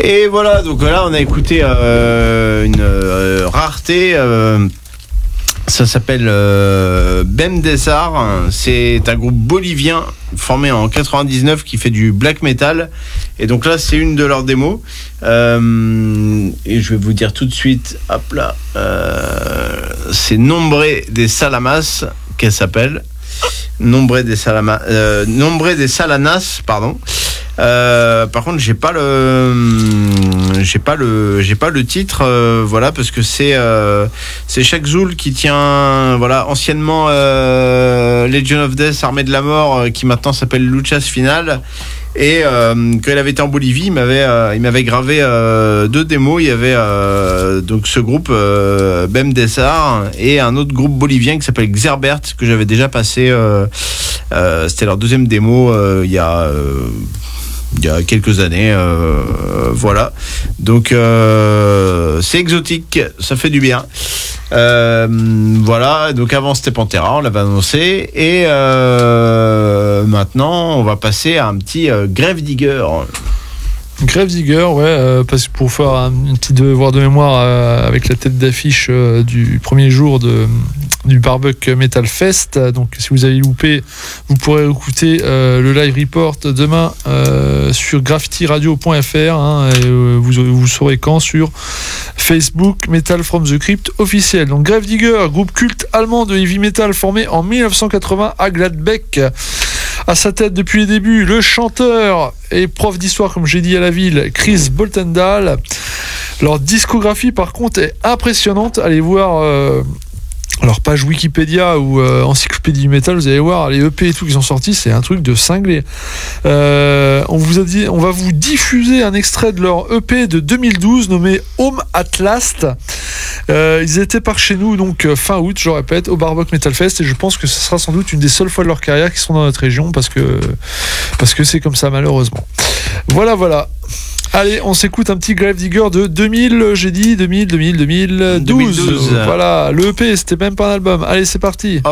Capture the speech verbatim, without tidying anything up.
Et voilà, donc là on a écouté euh, une euh, rareté. Euh, Ça s'appelle euh, Bem Desar. C'est un groupe bolivien formé en quatre-vingt-dix-neuf qui fait du black metal. Et donc là, c'est une de leurs démos. Euh, et je vais vous dire tout de suite, hop là, euh, c'est Nombre des Salamas qu'elle s'appelle. Nombre des Salamas, euh, Nombre des Salanas, pardon. Euh, par contre, j'ai pas le, j'ai pas le, j'ai pas le titre, euh, voilà, parce que c'est, euh, c'est Shaq Zul qui tient, voilà, anciennement euh, Legion of Death, Armée de la Mort, euh, qui maintenant s'appelle Luchas Final. Et euh, quand il avait été en Bolivie, il m'avait, euh, il m'avait gravé euh, deux démos. Il y avait euh, donc ce groupe euh, Bem Desar et un autre groupe bolivien qui s'appelle Xerbert que j'avais déjà passé. Euh, euh, c'était leur deuxième démo euh, il y a. Euh, il y a quelques années, euh, voilà. Donc euh, c'est exotique, ça fait du bien. Euh, voilà. Donc avant c'était Pantera, on l'avait annoncé, et euh, maintenant on va passer à un petit euh, Gravedigger. Gravedigger, ouais, euh, parce que pour faire un, un petit devoir de mémoire euh, avec la tête d'affiche euh, du premier jour de, du Barbuck Metal Fest. Donc, si vous avez loupé, vous pourrez écouter euh, le live report demain euh, sur graffiti radio point f r. Hein, et, euh, vous, vous saurez quand sur Facebook Metal from the Crypt officiel. Donc, Gravedigger, groupe culte allemand de heavy metal formé en dix-neuf cent quatre-vingts à Gladbeck. À sa tête depuis les débuts, le chanteur et prof d'histoire, comme j'ai dit à la ville, Chris Boltendal. Leur discographie, par contre, est impressionnante. Allez voir euh, leur page Wikipédia ou euh, Encyclopédie du Métal, vous allez voir les E P et tout qui sont sortis, c'est un truc de cinglé. Euh, on vous a dit, on va vous diffuser un extrait de leur E P de deux mille douze nommé Home at Last. Euh, ils étaient par chez nous donc euh, fin août, je répète, au Barbuck Metal Fest, et je pense que ce sera sans doute une des seules fois de leur carrière qui seront dans notre région parce que parce que c'est comme ça malheureusement. Voilà, voilà. Allez, on s'écoute un petit Gravedigger de deux mille, j'ai dit deux mille, deux mille, deux mille douze. deux mille douze. Voilà, le E P, c'était même pas un album. Allez, c'est parti.